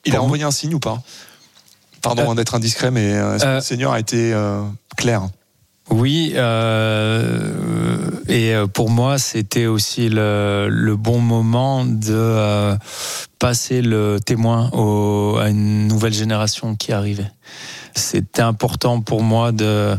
Il a envoyé un signe ou pas? Pardon d'être indiscret, mais est-ce que le Seigneur a été clair? Oui, et pour moi, c'était aussi le bon moment de passer le témoin à une nouvelle génération qui arrivait. C'était important pour moi de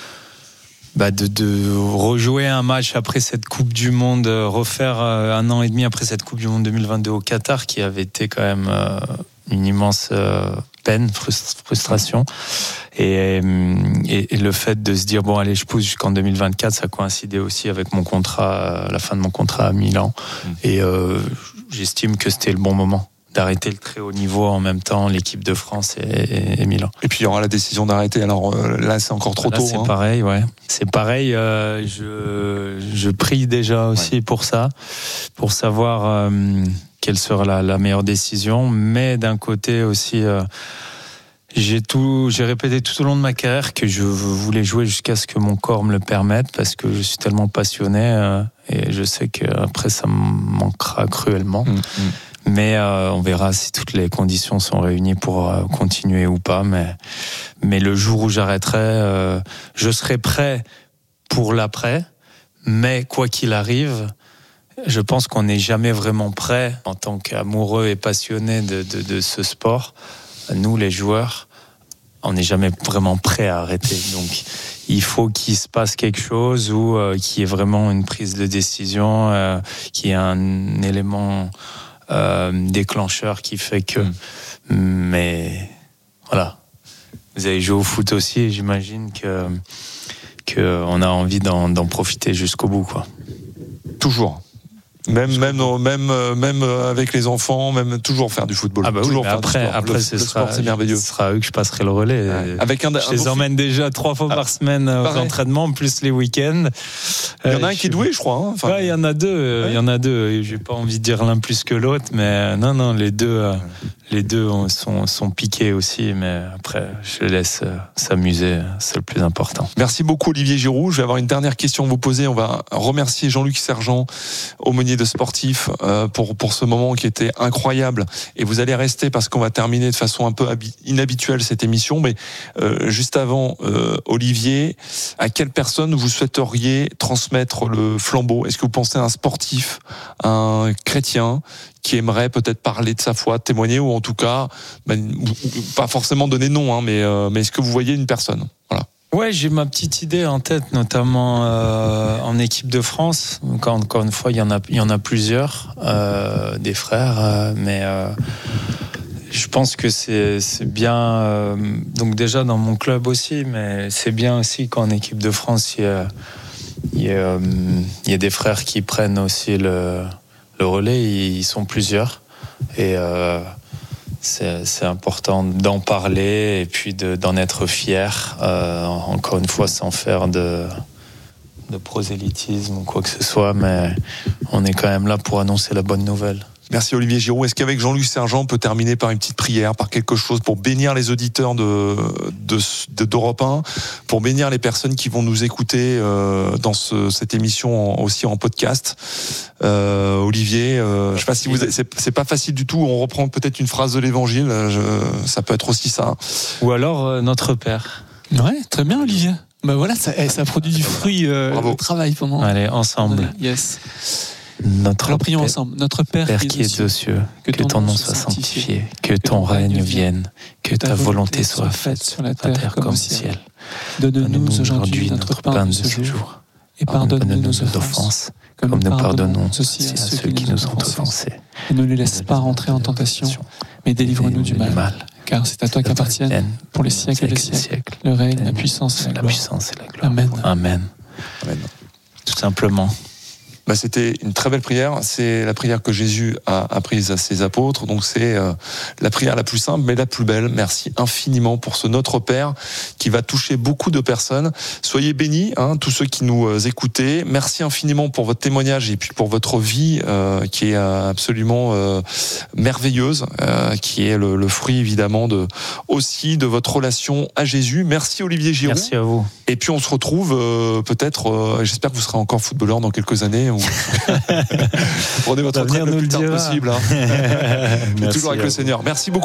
rejouer un match après cette Coupe du Monde, refaire un an et demi après cette Coupe du Monde 2022 au Qatar, qui avait été quand même une immense peine, frustration. Et le fait de se dire, bon, allez, je pousse jusqu'en 2024, ça coïncidait aussi avec mon contrat, la fin de mon contrat à Milan. Et j'estime que c'était le bon moment d'arrêter le très haut niveau en même temps, l'équipe de France et Milan. Et puis il y aura la décision d'arrêter. Alors là, c'est encore trop tôt. C'est pareil, ouais. C'est pareil. Je prie déjà aussi pour ça, pour savoir quelle sera la meilleure décision. Mais d'un côté aussi, j'ai répété tout au long de ma carrière que je voulais jouer jusqu'à ce que mon corps me le permette, parce que je suis tellement passionné et je sais qu'après ça me manquera cruellement. Mais on verra si toutes les conditions sont réunies pour continuer ou pas. Mais le jour où j'arrêterai, je serai prêt pour l'après. Mais quoi qu'il arrive, je pense qu'on n'est jamais vraiment prêt en tant qu'amoureux et passionné de ce sport. Nous, les joueurs, on n'est jamais vraiment prêt à arrêter. Donc, il faut qu'il se passe quelque chose ou qu'il y ait vraiment une prise de décision, qu'il y ait un élément déclencheur qui fait que. Mais voilà, vous avez joué au foot aussi, et j'imagine que on a envie d'en profiter jusqu'au bout, quoi. Toujours. Même avec les enfants, même toujours faire du football. Ah bah toujours oui, faire après, c'est merveilleux. Ce sera eux que je passerai le relais. Ouais. Je les emmène déjà 3 fois par semaine aux entraînements, plus les week-ends. Il y en a un qui est doué, je crois. Hein. Ouais, il y en a deux. Il y en a deux. J'ai pas envie de dire l'un plus que l'autre, mais non, les deux sont piqués aussi. Mais après, je les laisse s'amuser. C'est le plus important. Merci beaucoup, Olivier Giroud. Je vais avoir une dernière question à vous poser. On va remercier Jean-Luc Sergent, aumônier de sportif, pour ce moment qui était incroyable. Et vous allez rester parce qu'on va terminer de façon un peu inhabituelle cette émission. Mais juste avant, Olivier, à quelle personne vous souhaiteriez transmettre le flambeau? Est-ce que vous pensez à un sportif, un chrétien qui aimerait peut-être parler de sa foi, témoigner, ou en tout cas, pas forcément donner nom, hein, mais est-ce que vous voyez une personne? Voilà. Ouais, j'ai ma petite idée en tête, notamment en équipe de France. Encore une fois, il y en a plusieurs, des frères, mais je pense que c'est bien. Donc déjà dans mon club aussi, mais c'est bien aussi qu'en équipe de France, il y a des frères qui prennent aussi le relais. Ils sont plusieurs et c'est important d'en parler et puis d'en être fier, encore une fois sans faire de prosélytisme ou quoi que ce soit, mais on est quand même là pour annoncer la bonne nouvelle. Merci Olivier Giroud. Est-ce qu'avec Jean-Luc Sergent, on peut terminer par une petite prière, par quelque chose pour bénir les auditeurs d'Europe 1, pour bénir les personnes qui vont nous écouter dans cette émission aussi en podcast. Olivier, je sais pas si c'est pas facile du tout. On reprend peut-être une phrase de l'Évangile. Ça peut être aussi ça. Ou alors notre Père. Ouais, très bien Olivier. Bah voilà, ça produit du fruit de travail pendant. Allez, ensemble. Yes. Alors prions ensemble. Notre Père qui est aux cieux, que ton nom soit sanctifié, que ton règne vienne, que ta volonté soit faite sur la terre comme au ciel. Donne-nous aujourd'hui notre pain de ce jour, et pardonne-nous nos offenses, comme nous pardonnons aussi à ceux qui nous ont offensés. Et ne nous laisse pas rentrer en tentation, mais délivre-nous du mal. Car c'est à toi qu'appartiennent, pour les siècles des siècles, le règne, la puissance et la gloire. Amen. Amen. Tout simplement. C'était une très belle prière. C'est la prière que Jésus a apprise à ses apôtres. Donc c'est la prière la plus simple, mais la plus belle. Merci infiniment pour ce Notre Père qui va toucher beaucoup de personnes. Soyez bénis, tous ceux qui nous écoutez. Merci infiniment pour votre témoignage et puis pour votre vie qui est absolument merveilleuse, qui est le fruit évidemment aussi de votre relation à Jésus. Merci Olivier Giroud. Merci à vous. Et puis on se retrouve peut-être. J'espère que vous serez encore footballeur dans quelques années. Prenez votre retraite le plus tard possible. Toujours avec le Seigneur. Merci beaucoup.